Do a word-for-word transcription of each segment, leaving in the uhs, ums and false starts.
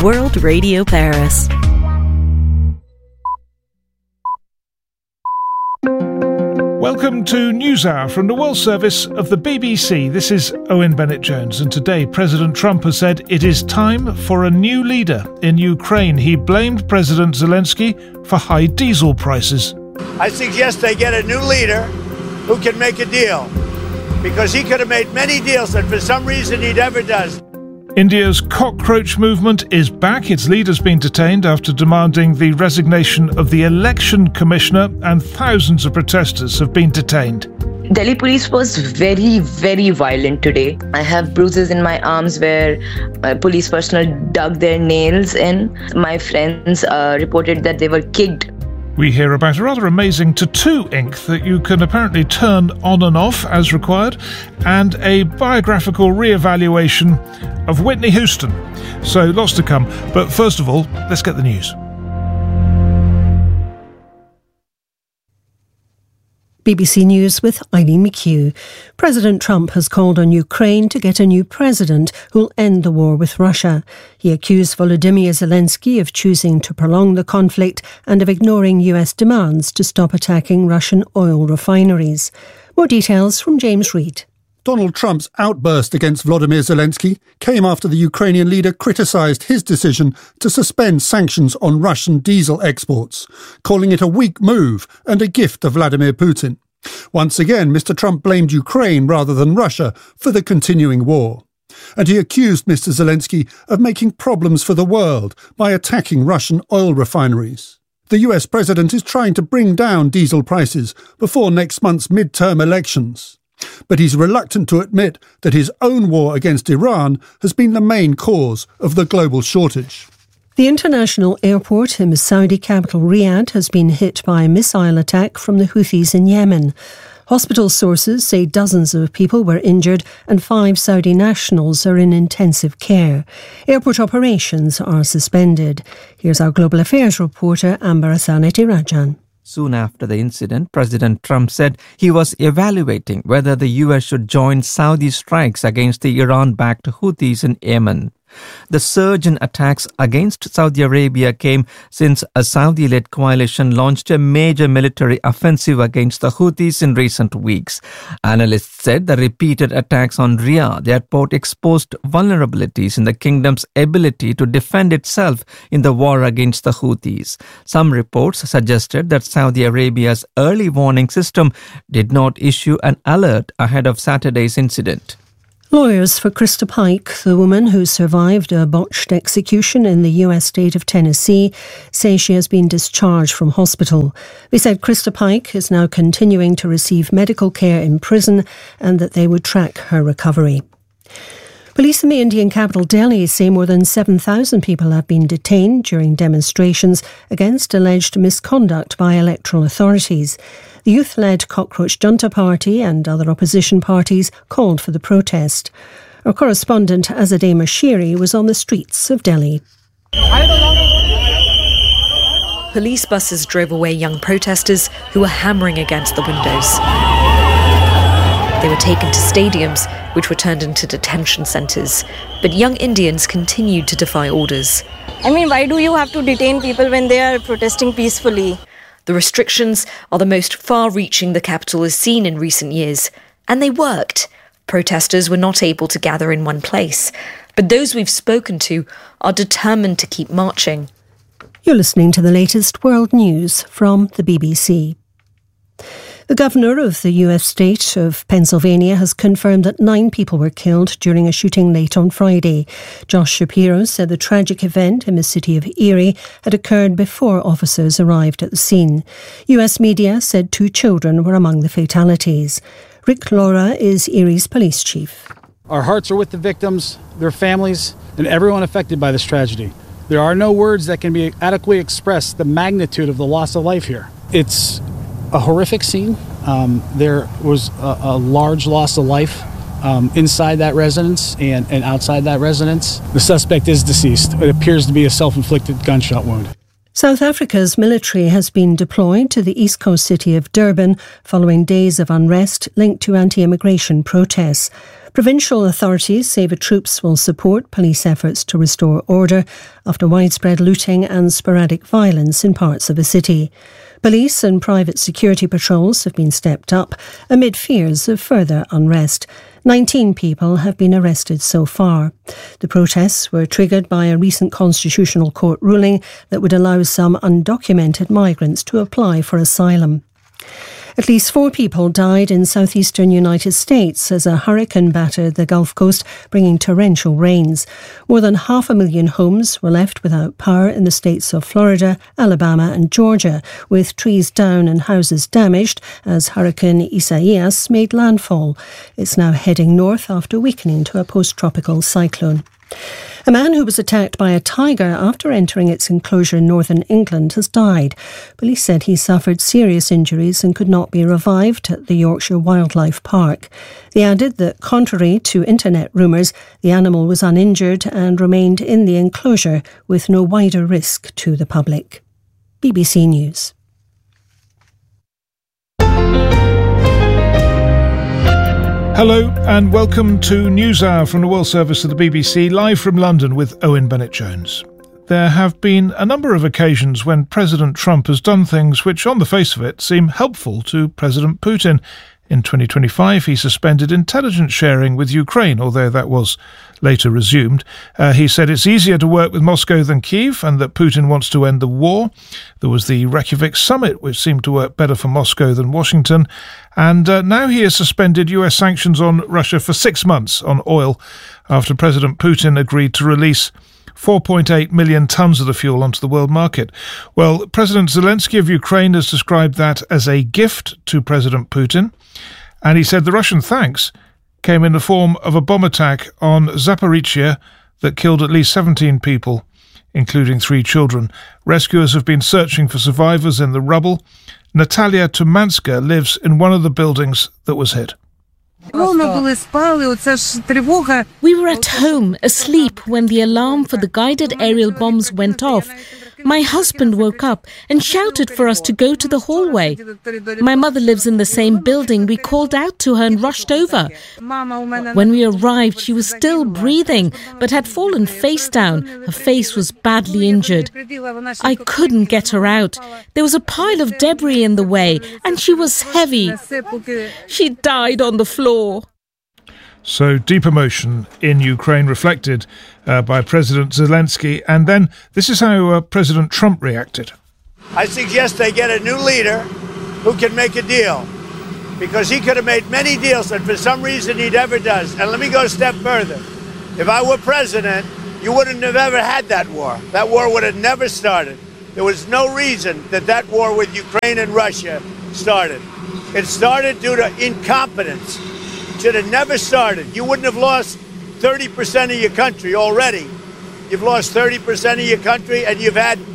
World Radio Paris. Welcome to NewsHour from the World Service of the B B C. This is Owen Bennett-Jones, and today President Trump has said it is time for a new leader in Ukraine. He blamed President Zelensky for high diesel prices. I suggest they get a new leader who can make a deal, because he could have made many deals that for some reason he never does. India's cockroach movement is back. Its leader's been detained after demanding the resignation of the election commissioner, and thousands of protesters have been detained. Delhi police was very, very violent today. I have bruises in my arms where uh, police personnel dug their nails in. My friends uh, reported that they were kicked. We hear about a rather amazing tattoo ink that you can apparently turn on and off as required, and a biographical re-evaluation of Whitney Houston. So lots to come, but first of all, let's get the news. B B C News with Eileen McHugh. President Trump has called on Ukraine to get a new president who'll end the war with Russia. He accused Volodymyr Zelensky of choosing to prolong the conflict and of ignoring U S demands to stop attacking Russian oil refineries. More details from James Reid. Donald Trump's outburst against Volodymyr Zelensky came after the Ukrainian leader criticised his decision to suspend sanctions on Russian diesel exports, calling it a weak move and a gift to Vladimir Putin. Once again, Mister Trump blamed Ukraine rather than Russia for the continuing war. And he accused Mister Zelensky of making problems for the world by attacking Russian oil refineries. The U S president is trying to bring down diesel prices before next month's midterm elections. But he's reluctant to admit that his own war against Iran has been the main cause of the global shortage. The international airport in the Saudi capital Riyadh has been hit by a missile attack from the Houthis in Yemen. Hospital sources say dozens of people were injured and five Saudi nationals are in intensive care. Airport operations are suspended. Here's our global affairs reporter Amber Asaneti-Rajan. Soon after the incident, President Trump said he was evaluating whether the U S should join Saudi strikes against the Iran-backed Houthis in Yemen. The surge in attacks against Saudi Arabia came since a Saudi-led coalition launched a major military offensive against the Houthis in recent weeks. Analysts said the repeated attacks on Riyadh airport exposed vulnerabilities in the kingdom's ability to defend itself in the war against the Houthis. Some reports suggested that Saudi Arabia's early warning system did not issue an alert ahead of Saturday's incident. Lawyers for Krista Pike, the woman who survived a botched execution in the U S state of Tennessee, say she has been discharged from hospital. They said Krista Pike is now continuing to receive medical care in prison and that they would track her recovery. Police in the Indian capital Delhi say more than seven thousand people have been detained during demonstrations against alleged misconduct by electoral authorities. The youth-led Cockroach Junta Party and other opposition parties called for the protest. Our correspondent Azadeh Mashiri was on the streets of Delhi. Police buses drove away young protesters who were hammering against the windows. They were taken to stadiums, which were turned into detention centres. But young Indians continued to defy orders. I mean, why do you have to detain people when they are protesting peacefully? The restrictions are the most far-reaching the capital has seen in recent years. And they worked. Protesters were not able to gather in one place. But those we've spoken to are determined to keep marching. You're listening to the latest world news from the B B C. The governor of the U S state of Pennsylvania has confirmed that nine people were killed during a shooting late on Friday. Josh Shapiro said the tragic event in the city of Erie had occurred before officers arrived at the scene. U S media said two children were among the fatalities. Rick Laura is Erie's police chief. Our hearts are with the victims, their families, and everyone affected by this tragedy. There are no words that can be adequately express the magnitude of the loss of life here. It's a horrific scene. Um, there was a, a large loss of life um, inside that residence and, and outside that residence. The suspect is deceased. It appears to be a self-inflicted gunshot wound. South Africa's military has been deployed to the east coast city of Durban following days of unrest linked to anti-immigration protests. Provincial authorities say the troops will support police efforts to restore order after widespread looting and sporadic violence in parts of the city. Police and private security patrols have been stepped up amid fears of further unrest. nineteen people have been arrested so far. The protests were triggered by a recent Constitutional Court ruling that would allow some undocumented migrants to apply for asylum. At least four people died in southeastern United States as a hurricane battered the Gulf Coast, bringing torrential rains. More than half a million homes were left without power in the states of Florida, Alabama and Georgia, with trees down and houses damaged as Hurricane Isaias made landfall. It's now heading north after weakening to a post-tropical cyclone. A man who was attacked by a tiger after entering its enclosure in northern England has died. Police said he suffered serious injuries and could not be revived at the Yorkshire Wildlife Park. They added that, contrary to internet rumours, the animal was uninjured and remained in the enclosure with no wider risk to the public. B B C News. Hello and welcome to NewsHour from the World Service of the B B C, live from London with Owen Bennett-Jones. There have been a number of occasions when President Trump has done things which, on the face of it, seem helpful to President Putin. In twenty twenty-five, he suspended intelligence sharing with Ukraine, although that was later resumed. Uh, he said it's easier to work with Moscow than Kyiv and that Putin wants to end the war. There was the Reykjavik summit, which seemed to work better for Moscow than Washington. And uh, now he has suspended U S sanctions on Russia for six months on oil after President Putin agreed to release four point eight million tonnes of the fuel onto the world market. Well, President Zelensky of Ukraine has described that as a gift to President Putin. And he said the Russian thanks came in the form of a bomb attack on Zaporizhzhia that killed at least seventeen people, including three children. Rescuers have been searching for survivors in the rubble. Natalia Tumanska lives in one of the buildings that was hit. We were at home, asleep, when the alarm for the guided aerial bombs went off. My husband woke up and shouted for us to go to the hallway. My mother lives in the same building. We called out to her and rushed over. When we arrived, she was still breathing, but had fallen face down. Her face was badly injured. I couldn't get her out. There was a pile of debris in the way, and she was heavy. She died on the floor. So deep emotion in Ukraine reflected uh, by President Zelensky. And then this is how uh, President Trump reacted. I suggest they get a new leader who can make a deal, because he could have made many deals that for some reason he never does. And let me go a step further. If I were president, you wouldn't have ever had that war. That war would have never started. There was no reason that that war with Ukraine and Russia started. It started due to incompetence. Should have never started. You wouldn't have lost thirty percent of your country already. You've lost thirty percent of your country, and you've had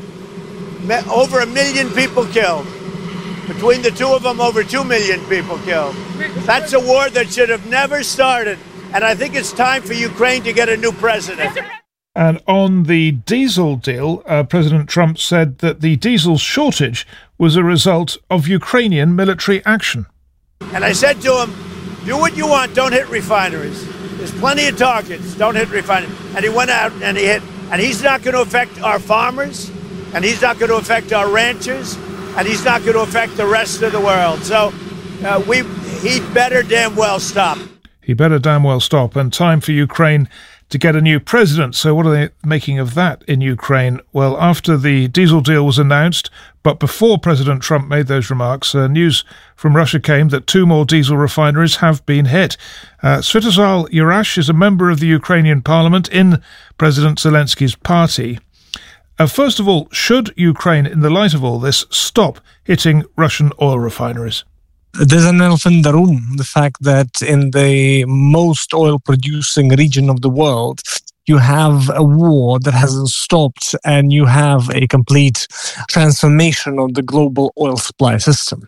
over a million people killed. Between the two of them, over two million people killed. That's a war that should have never started. And I think it's time for Ukraine to get a new president. And on the diesel deal, uh, President Trump said that the diesel shortage was a result of Ukrainian military action. And I said to him, do what you want, don't hit refineries. There's plenty of targets, don't hit refineries. And he went out and he hit. And he's not going to affect our farmers, and he's not going to affect our ranchers, and he's not going to affect the rest of the world. So uh, we, he'd better damn well stop. He better damn well stop. And time for Ukraine to get a new president. So what are they making of that in Ukraine? Well, after the diesel deal was announced, but before President Trump made those remarks, uh, news from Russia came that two more diesel refineries have been hit. Uh, Sviatoslav Yurash is a member of the Ukrainian parliament in President Zelensky's party. Uh, first of all, should Ukraine, in the light of all this, stop hitting Russian oil refineries? There's an elephant in the room, the fact that in the most oil-producing region of the world, you have a war that hasn't stopped, and you have a complete transformation of the global oil supply system.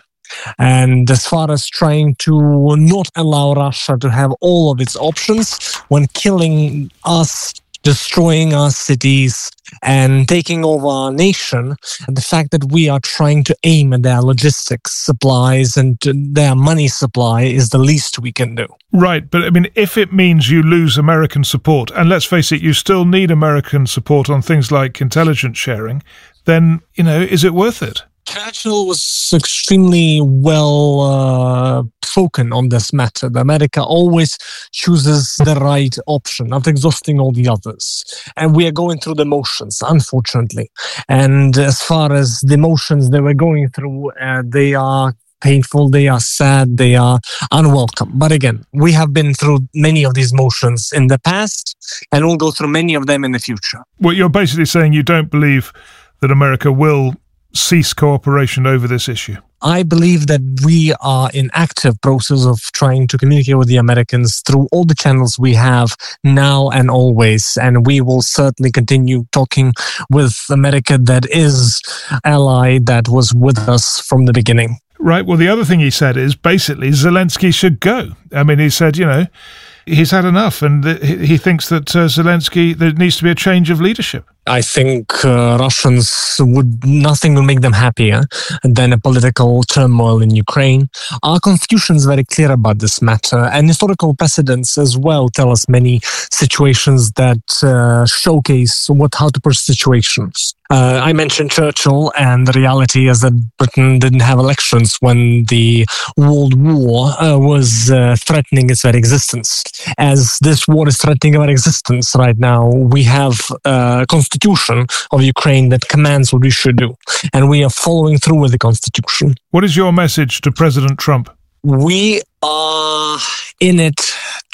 And as far as trying to not allow Russia to have all of its options when killing us destroying our cities and taking over our nation. And the fact that we are trying to aim at their logistics supplies and their money supply is the least we can do. Right, but I mean, if it means you lose American support, and let's face it, you still need American support on things like intelligence sharing, then, you know, is it worth it? Churchill was extremely well uh, spoken on this matter. America always chooses the right option after exhausting all the others. And we are going through the motions, unfortunately. And as far as the motions they were going through, uh, they are painful, they are sad, they are unwelcome. But again, we have been through many of these motions in the past, and we'll go through many of them in the future. Well, you're basically saying you don't believe that America will cease cooperation over this issue? I believe that we are in active process of trying to communicate with the Americans through all the channels we have now and always. And we will certainly continue talking with America that is ally that was with us from the beginning. Right. Well, the other thing he said is basically Zelensky should go. I mean, he said, you know, he's had enough, and he thinks that uh, Zelensky, there needs to be a change of leadership. I think uh, Russians would, nothing will make them happier than a political turmoil in Ukraine. Our constitution is very clear about this matter, and historical precedents as well tell us many situations that uh, showcase what how to push situations. Uh, I mentioned Churchill, and the reality is that Britain didn't have elections when the World War uh, was uh, threatening its very existence. As this war is threatening our existence right now, we have a constitution of Ukraine that commands what we should do, and we are following through with the constitution. What is your message to President Trump? We are in it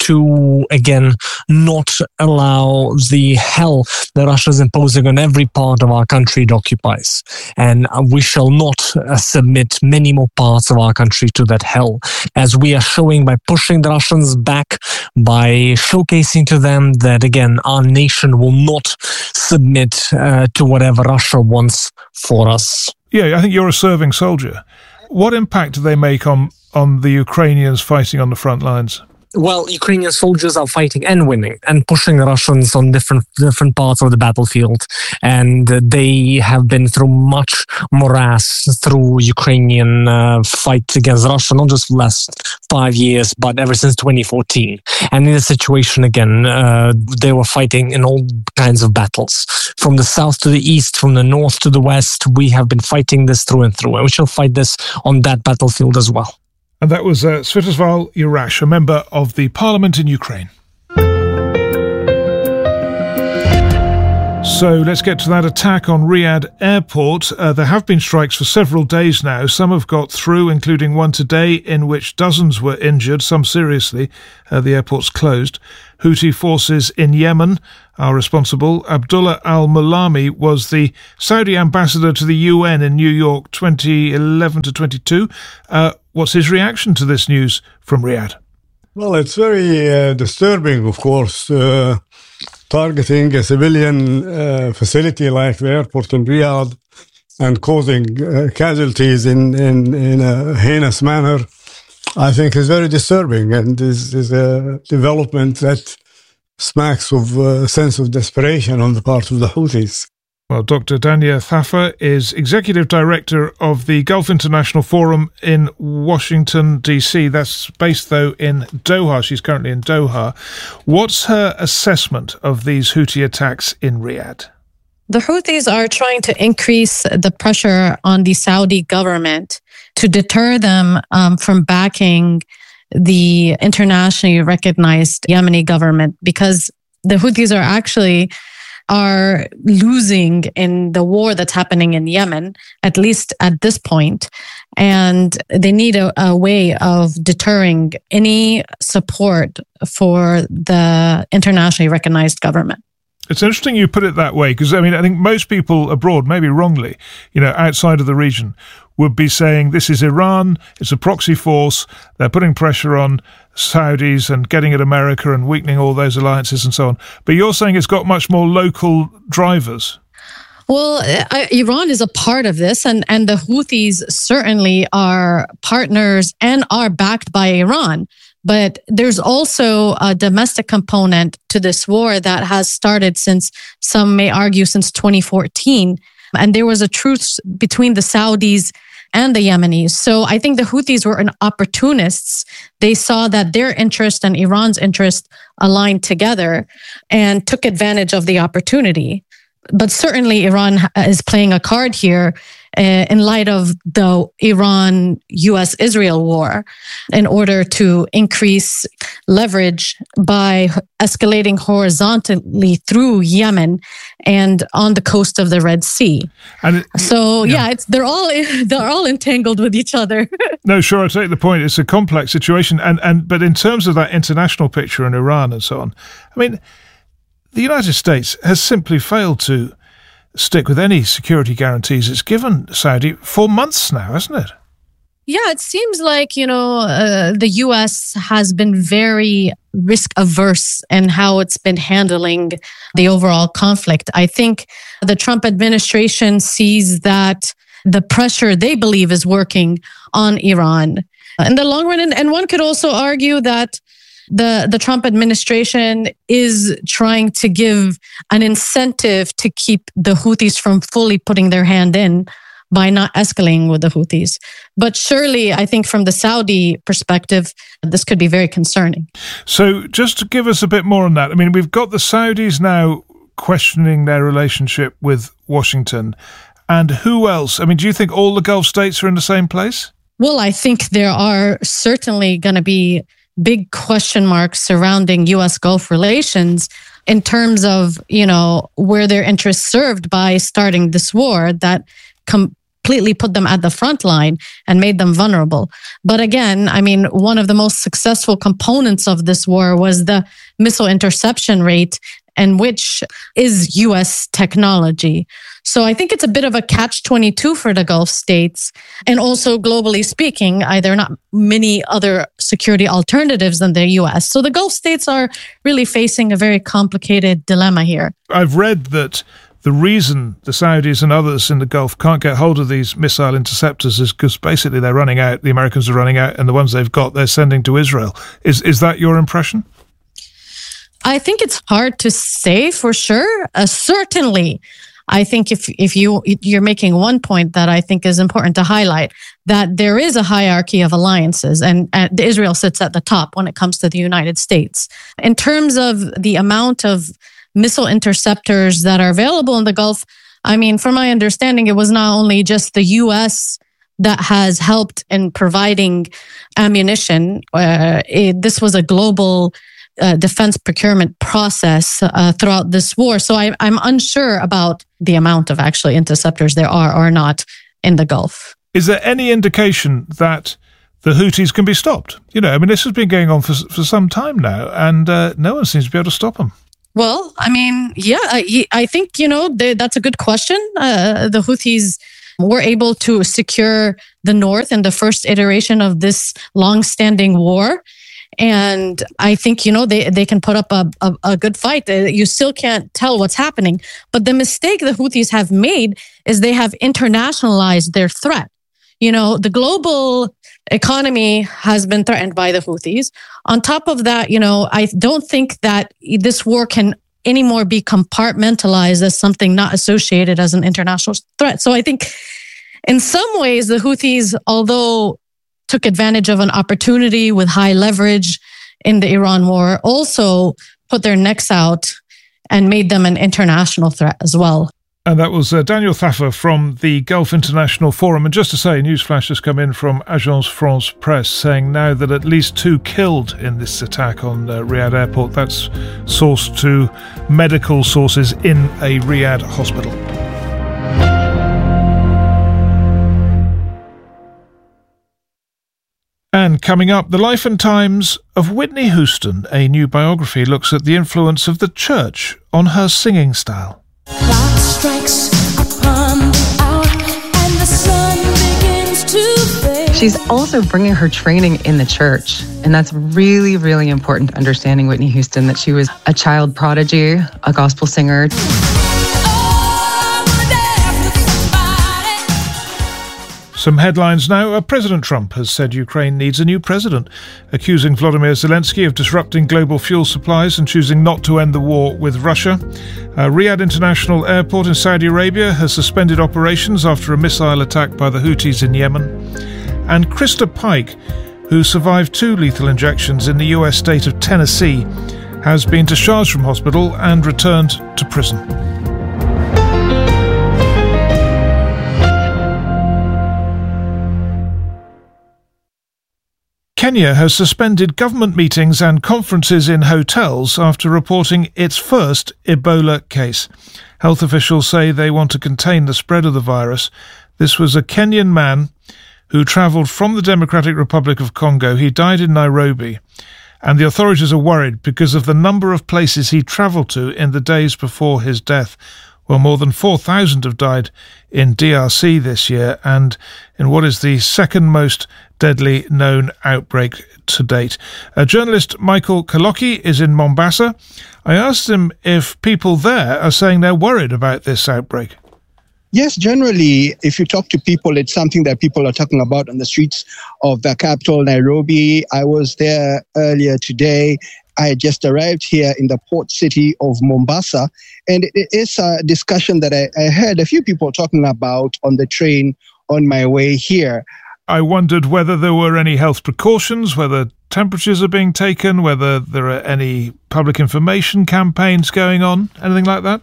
to, again, not allow the hell that Russia is imposing on every part of our country it occupies. And we shall not uh, submit many more parts of our country to that hell, as we are showing by pushing the Russians back, by showcasing to them that, again, our nation will not submit uh, to whatever Russia wants for us. Yeah, I think you're a serving soldier. What impact do they make on on the Ukrainians fighting on the front lines? Well, Ukrainian soldiers are fighting and winning and pushing the Russians on different different parts of the battlefield. And uh, they have been through much morass through Ukrainian uh, fight against Russia, not just the last five years, but ever since twenty fourteen. And in the situation, again, uh, they were fighting in all kinds of battles. From the south to the east, from the north to the west, we have been fighting this through and through. And we shall fight this on that battlefield as well. And that was uh, Sviatoslav Yurash, a member of the parliament in Ukraine. So let's get to that attack on Riyadh airport. Uh, there have been strikes for several days now. Some have got through, including one today in which dozens were injured, some seriously. Uh, the airport's closed. Houthi forces in Yemen are responsible. Abdullah al-Mulami was the Saudi ambassador to the U N in New York twenty eleven to twenty-two. Uh, what's his reaction to this news from Riyadh? Well, it's very uh, disturbing, of course, uh, targeting a civilian uh, facility like the airport in Riyadh and causing uh, casualties in, in, in a heinous manner, I think is very disturbing, and is, is a development that smacks of a sense of desperation on the part of the Houthis. Well, Doctor Dania Thafar is Executive Director of the Gulf International Forum in Washington, D C. That's based, though, in Doha. She's currently in Doha. What's her assessment of these Houthi attacks in Riyadh? The Houthis are trying to increase the pressure on the Saudi government to deter them um, from backing the internationally recognized Yemeni government, because the Houthis are actually are losing in the war that's happening in Yemen, at least at this point. And they need a, a way of deterring any support for the internationally recognized government. It's interesting you put it that way, because, I mean, I think most people abroad, maybe wrongly, you know, outside of the region, would be saying this is Iran, it's a proxy force, they're putting pressure on Saudis and getting at America and weakening all those alliances and so on. But you're saying it's got much more local drivers. Well, uh, Iran is a part of this, and, and the Houthis certainly are partners and are backed by Iran. But there's also a domestic component to this war that has started since, some may argue, since twenty fourteen. And there was a truce between the Saudis and the Yemenis. So I think the Houthis were an opportunists. They saw that their interest and Iran's interest aligned together and took advantage of the opportunity. But certainly Iran is playing a card here uh, in light of the Iran-U S Israel war in order to increase leverage by escalating horizontally through Yemen and on the coast of the Red Sea. And it, so yeah, yeah it's, they're all they're all entangled with each other. No, sure, I take the point. It's a complex situation, and and but in terms of that international picture in Iran and so on, I mean, the United States has simply failed to stick with any security guarantees it's given Saudi for months now, hasn't it? Yeah, it seems like, you know, uh, the U S has been very risk averse in how it's been handling the overall conflict. I think the Trump administration sees that the pressure they believe is working on Iran in the long run. And, and one could also argue that The the Trump administration is trying to give an incentive to keep the Houthis from fully putting their hand in by not escalating with the Houthis. But surely, I think from the Saudi perspective, this could be very concerning. So just to give us a bit more on that, I mean, we've got the Saudis now questioning their relationship with Washington. And who else? I mean, do you think all the Gulf states are in the same place? Well, I think there are certainly going to be big question marks surrounding U S Gulf relations in terms of, you know, where their interests served by starting this war that completely put them at the front line and made them vulnerable. But again, I mean, one of the most successful components of this war was the missile interception rate, and which is U S technology. So I think it's a bit of a catch twenty-two for the Gulf states. And also globally speaking, there are not many other security alternatives than the U S. So the Gulf states are really facing a very complicated dilemma here. I've read that the reason the Saudis and others in the Gulf can't get hold of these missile interceptors is because basically they're running out, the Americans are running out, and the ones they've got, they're sending to Israel. Is is that your impression? I think it's hard to say for sure. Uh, certainly, I think if if you you're making one point that I think is important to highlight, that there is a hierarchy of alliances, and, and Israel sits at the top when it comes to the United States. In terms of the amount of missile interceptors that are available in the Gulf, I mean, from my understanding, it was not only just the U S that has helped in providing ammunition. Uh, it, this was a global Uh, defense procurement process uh, throughout this war. So I, I'm unsure about the amount of actually interceptors there are or not in the Gulf. Is there any indication that the Houthis can be stopped? You know, I mean, this has been going on for for some time now, and uh, no one seems to be able to stop them. Well, I mean, yeah, I, I think, you know, they, that's a good question. Uh, the Houthis were able to secure the north in the first iteration of this long-standing war. And I think, you know, they, they can put up a, a, a good fight. You still can't tell what's happening. But the mistake the Houthis have made is they have internationalized their threat. You know, the global economy has been threatened by the Houthis. On top of that, you know, I don't think that this war can anymore be compartmentalized as something not associated as an international threat. So I think in some ways, the Houthis, although took advantage of an opportunity with high leverage in the Iran war, also put their necks out and made them an international threat as well. And that was uh, Daniel Thaffer from the Gulf International Forum. And just to say, newsflash has come in from Agence France Presse saying now that at least two killed in this attack on uh, Riyadh Airport. That's sourced to medical sources in a Riyadh hospital. And coming up, the life and times of Whitney Houston. A new biography looks at the influence of the church on her singing style. Clock strikes upon the hour and the sun begins to fade. She's also bringing her training in the church. And that's really, really important to understanding Whitney Houston, that she was a child prodigy, a gospel singer. Some headlines now. President Trump has said Ukraine needs a new president, accusing Volodymyr Zelensky of disrupting global fuel supplies and choosing not to end the war with Russia. Uh, Riyadh International Airport in Saudi Arabia has suspended operations after a missile attack by the Houthis in Yemen. And Krista Pike, who survived two lethal injections in the U S state of Tennessee, has been discharged from hospital and returned to prison. Kenya has suspended government meetings and conferences in hotels after reporting its first Ebola case. Health officials say they want to contain the spread of the virus. This was a Kenyan man who travelled from the Democratic Republic of Congo. He died in Nairobi, and the authorities are worried because of the number of places he travelled to in the days before his death. Well, more than four thousand have died in D R C this year, and in what is the second most deadly known outbreak to date. Uh, journalist Michael Kaloki is in Mombasa. I asked him if people there are saying they're worried about this outbreak. Yes, generally, if you talk to people, it's something that people are talking about on the streets of the capital, Nairobi. I was there earlier today. I had just arrived here in the port city of Mombasa, and it is a discussion that I, I heard a few people talking about on the train on my way here. I wondered whether there were any health precautions, whether temperatures are being taken, whether there are any public information campaigns going on, anything like that?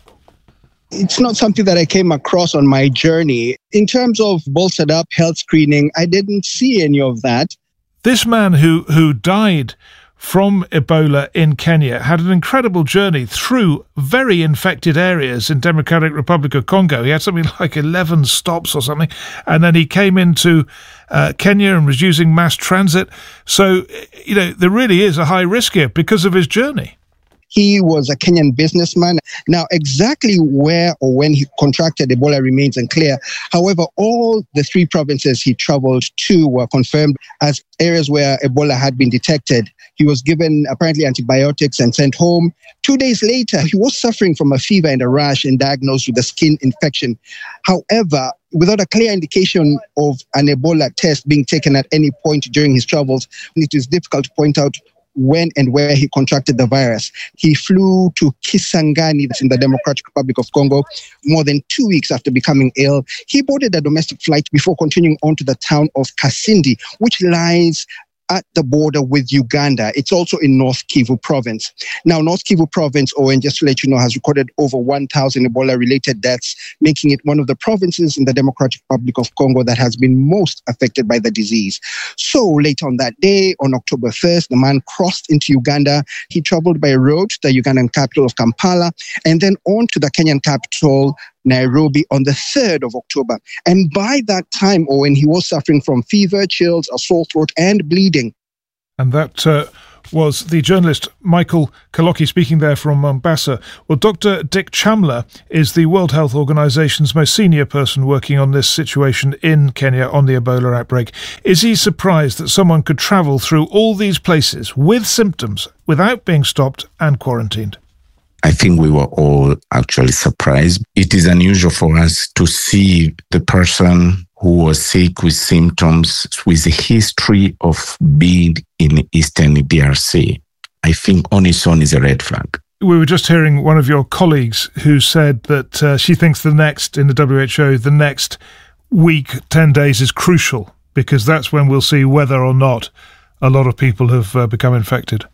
It's not something that I came across on my journey. In terms of bolstered up health screening, I didn't see any of that. This man who, who died from Ebola in Kenya had an incredible journey through very infected areas in Democratic Republic of Congo. He had something like eleven stops or something, and then he came into uh, Kenya and was using mass transit. So, you know, there really is a high risk here because of his journey. He was a Kenyan businessman. Now, exactly where or when he contracted Ebola remains unclear. However, all the three provinces he traveled to were confirmed as areas where Ebola had been detected. He was given apparently antibiotics and sent home. Two days later, he was suffering from a fever and a rash and diagnosed with a skin infection. However, without a clear indication of an Ebola test being taken at any point during his travels, it is difficult to point out when and where he contracted the virus. He flew to Kisangani, that's in the Democratic Republic of Congo, more than two weeks after becoming ill. He boarded a domestic flight before continuing on to the town of Kasindi, which lies at the border with Uganda. It's also in North Kivu province. Now, North Kivu province, Owen, just to let you know, has recorded over one thousand Ebola-related deaths, making it one of the provinces in the Democratic Republic of Congo that has been most affected by the disease. So later on that day, on October first, the man crossed into Uganda. He traveled by road to the Ugandan capital of Kampala and then on to the Kenyan capital, Nairobi, on the third of October. And by that time, Owen, he was suffering from fever, chills, a sore throat, and bleeding. And that uh, was the journalist Michael Kaloki speaking there from Mombasa. Well, Doctor Dick Chamler is the World Health Organization's most senior person working on this situation in Kenya on the Ebola outbreak. Is he surprised that someone could travel through all these places with symptoms without being stopped and quarantined? I think we were all actually surprised. It is unusual for us to see the person who was sick with symptoms with a history of being in Eastern D R C. I think on its own is a red flag. We were just hearing one of your colleagues who said that uh, she thinks the next, in the W H O, the next week, ten days is crucial because that's when we'll see whether or not a lot of people have uh, become infected.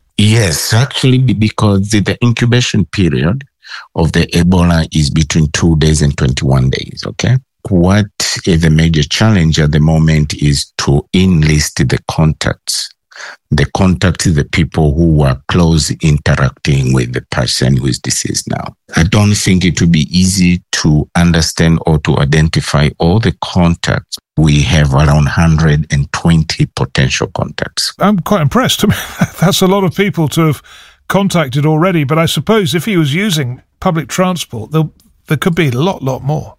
Yes, actually, because the incubation period of the Ebola is between two days and twenty-one days, okay? What is the major challenge at the moment is to enlist the contacts. The contacts, the people who are close interacting with the person who is deceased now. I don't think it will be easy to understand or to identify all the contacts. We have around one hundred twenty potential contacts. I'm quite impressed. I mean, that's a lot of people to have contacted already, but I suppose if he was using public transport, there, there could be a lot, lot more.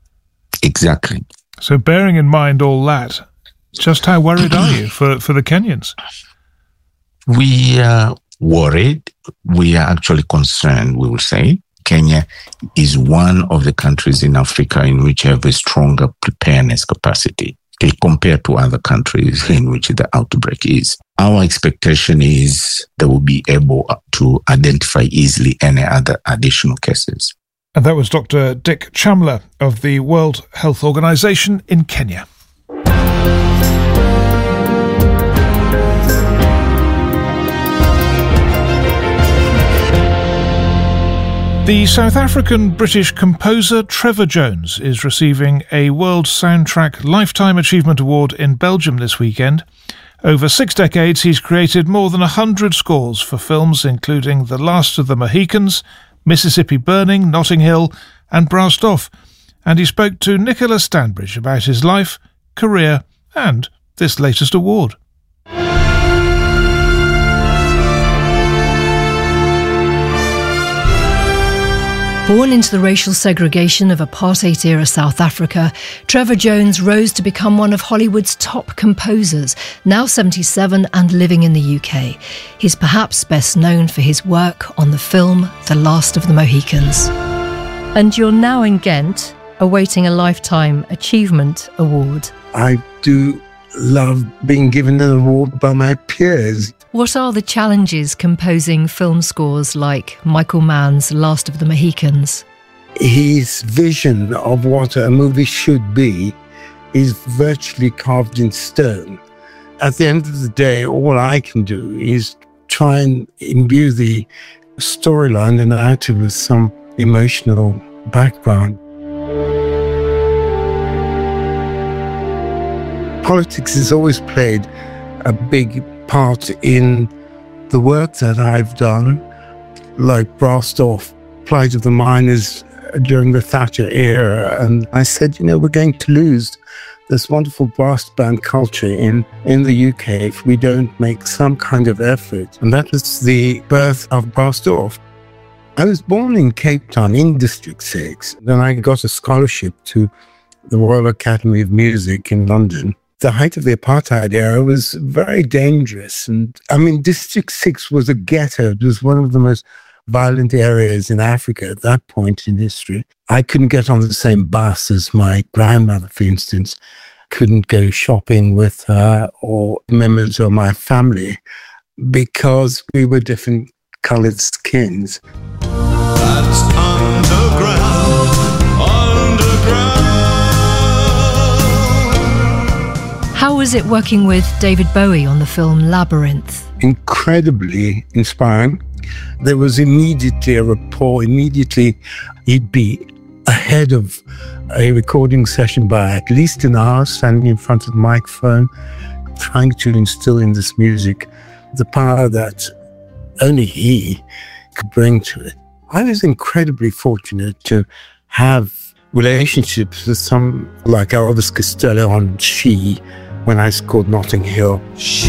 Exactly. So bearing in mind all that, just how worried are you for, for the Kenyans? We are worried. We are actually concerned, we will say. Kenya is one of the countries in Africa in which have a stronger preparedness capacity. compared to other countries in which the outbreak is. Our expectation is they will be able to identify easily any other additional cases. And that was Doctor Dick Chamler of the World Health Organization in Kenya. The South African-British composer Trevor Jones is receiving a World Soundtrack Lifetime Achievement Award in Belgium this weekend. Over six decades, he's created more than a hundred scores for films including The Last of the Mohicans, Mississippi Burning, Notting Hill and Brassed Off. And he spoke to Nicola Stanbridge about his life, career and this latest award. Born into the racial segregation of apartheid-era South Africa, Trevor Jones rose to become one of Hollywood's top composers, now seventy-seven and living in the U K. He's perhaps best known for his work on the film The Last of the Mohicans. And you're now in Ghent, awaiting a Lifetime Achievement Award. I do love being given an award by my peers. What are the challenges composing film scores like Michael Mann's Last of the Mohicans? His vision of what a movie should be is virtually carved in stone. At the end of the day, all I can do is try and imbue the storyline and narrative with some emotional background. Politics has always played a big part in the work that I've done, like Brassed Off, Plight of the Miners during the Thatcher era. And I said, you know, we're going to lose this wonderful brass band culture in, in the U K if we don't make some kind of effort. And that was the birth of Brassed Off. I was born in Cape Town in District six. Then I got a scholarship to the Royal Academy of Music in London. The height of the apartheid era was very dangerous. And I mean, District six was a ghetto. It was one of the most violent areas in Africa at that point in history. I couldn't get on the same bus as my grandmother, for instance. Couldn't go shopping with her or members of my family because we were different colored skins. That's underground, underground. How was it working with David Bowie on the film Labyrinth? Incredibly inspiring. There was immediately a rapport. Immediately, he'd be ahead of a recording session by at least an hour, standing in front of the microphone, trying to instill in this music the power that only he could bring to it. I was incredibly fortunate to have relationships with some like Elvis Costello on She when I scored Notting Hill.